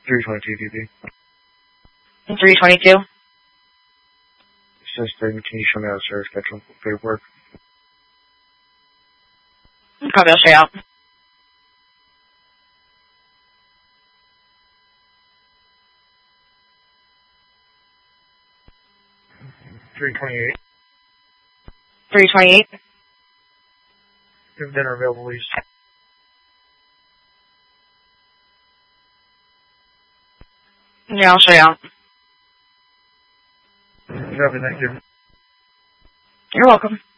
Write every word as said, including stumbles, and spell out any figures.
three twenty-two D B. three twenty-two? System, can you show me how to service schedule paperwork? Copy, I'll show you out. three twenty-eight. three twenty-eight? If dinner available, please. Yeah, I'll show you out. Copy, thank you. You're welcome.